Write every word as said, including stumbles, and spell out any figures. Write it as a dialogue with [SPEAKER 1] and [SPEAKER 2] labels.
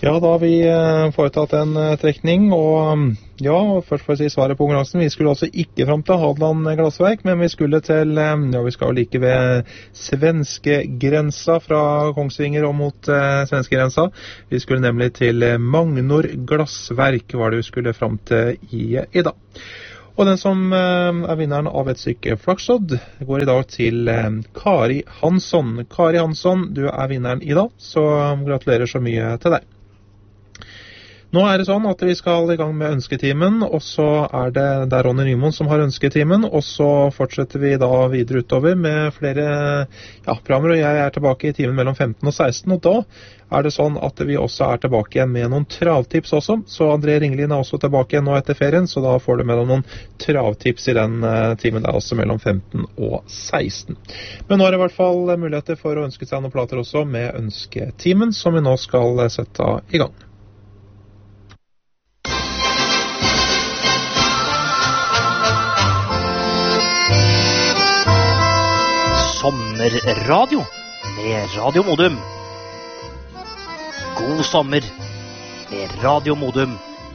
[SPEAKER 1] Ja, da har vi eh, foretatt en eh, trekning, og ja, først for å si svaret på konkurransen. Vi skulle også ikke fram til Hadeland glassverk, men vi skulle til, eh, ja, vi skal jo like ved svenskegrensa fra Kongsvinger og mot eh, svenskegrensa. Vi skulle nemlig til eh, Magnor glassverk, var det vi skulle fram til i, i dag. Og den som eh, er vinneren av et stykke flakslodd går i dag til eh, Kari Hansson. Kari Hansson, du er vinneren i dag, så gratulerer så mye til deg. Nå er det sånn at vi skal i gang med ønsketimen, og så er det der Ronny Nymoen som har ønsketimen, og så fortsetter vi da videre utover med flere ja, programmer, og jeg er tilbake i timen mellom femten og seksten, og da er det sånn at vi også er tilbake igjen med noen travtips også, så André Ringelin er også tilbake igjen nå etter ferien, så da får du med deg noen travtips i den uh, timen der også mellom femten og seksten. Men nå er det i hvert fall muligheter for å ønske seg noen plater også med ønsketimen, som vi nå skal sette i gang.
[SPEAKER 2] Sommerradio med Radio Modum. God sommer med Radio Modum.